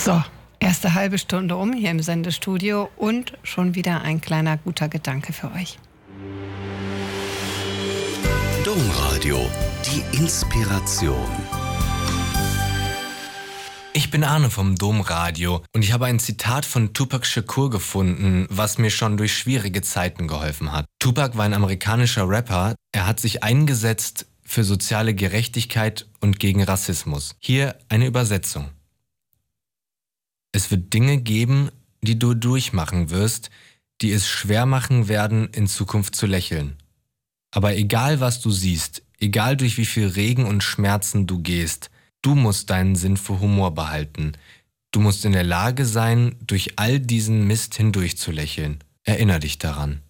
So, erste halbe Stunde hier im Sendestudio und schon wieder ein kleiner guter Gedanke für euch. Domradio, die Inspiration. Ich bin Arne vom Domradio und ich habe ein Zitat von Tupac Shakur gefunden, was mir schon durch schwierige Zeiten geholfen hat. Tupac war ein amerikanischer Rapper. Er hat sich eingesetzt für soziale Gerechtigkeit und gegen Rassismus. Hier eine Übersetzung. Es wird Dinge geben, die du durchmachen wirst, die es schwer machen werden, in Zukunft zu lächeln. Aber egal was du siehst, egal durch wie viel Regen und Schmerzen du gehst, du musst deinen Sinn für Humor behalten. Du musst in der Lage sein, durch all diesen Mist hindurch zu lächeln. Erinner dich daran.